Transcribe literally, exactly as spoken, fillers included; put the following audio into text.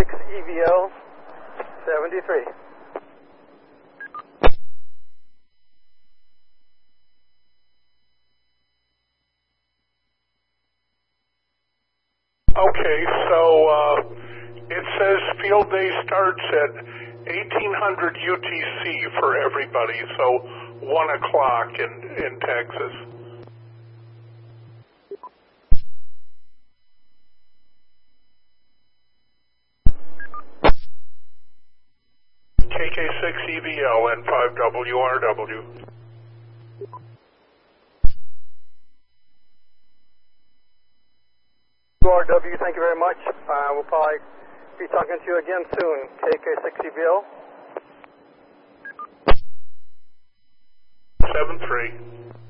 six E V L seventy-three. Okay, so uh, it says field day starts at eighteen hundred U T C for everybody, so one o'clock in, in Texas. K K six E V L and five W R W. R W, thank you very much. Uh, we'll probably be talking to you again soon. K K six E V L. seven three.